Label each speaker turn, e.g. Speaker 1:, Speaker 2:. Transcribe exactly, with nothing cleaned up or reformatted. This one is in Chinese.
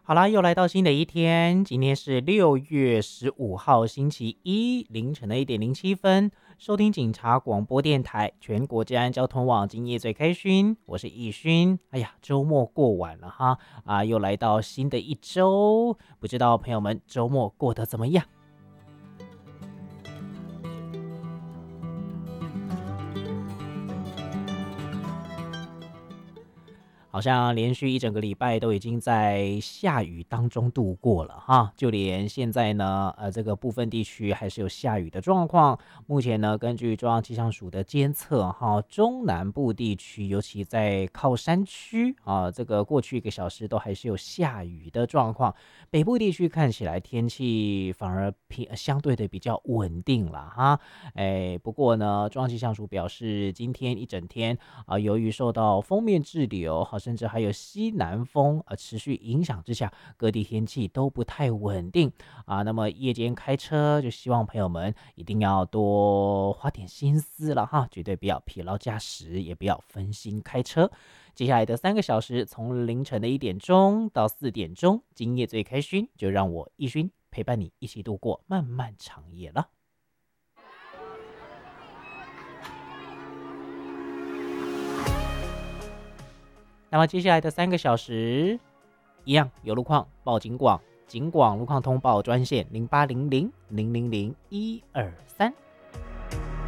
Speaker 1: 好啦，又来到新的一天，今天是六月十五号星期一凌晨的一点零七分，收听警察广播电台全国治安交通网今夜最开勋，我是易勋。哎呀，周末过完了哈，啊，又来到新的一周，不知道朋友们周末过得怎么样？好像连续一整个礼拜都已经在下雨当中度过了哈，就连现在呢，呃，这个部分地区还是有下雨的状况。目前呢，根据中央气象署的监测哈，中南部地区，尤其在靠山区啊，这个过去一个小时都还是有下雨的状况。北部地区看起来天气反而平相对的比较稳定了哈。哎，不过呢，中央气象署表示，今天一整天啊，由于受到锋面滞留，好，甚至还有西南风呃持续影响之下，各地天气都不太稳定啊。那么夜间开车，就希望朋友们一定要多花点心思了哈，绝对不要疲劳驾驶，也不要分心开车。接下来的三个小时，从凌晨的一点钟到四点钟，今夜最开勋，就让我一勋陪伴你一起度过漫漫长夜了。那么接下来的三个小时，一样有路况报警广，警广路况通报专线零八零零零零零一二三。